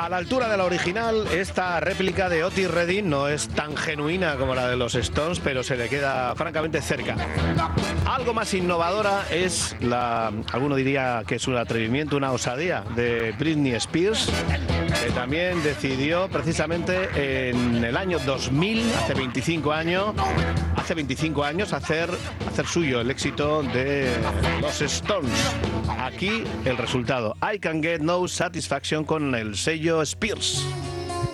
A la altura de la original, esta réplica de Otis Redding no es tan genuina como la de los Stones, pero se le queda francamente cerca. Algo más innovadora es alguno diría que es un atrevimiento, una osadía de Britney Spears, que también decidió precisamente en el año 2000, hace 25 años, hacer suyo el éxito de los Stones. Aquí el resultado: I Can Get No Satisfaction con el sello Spears.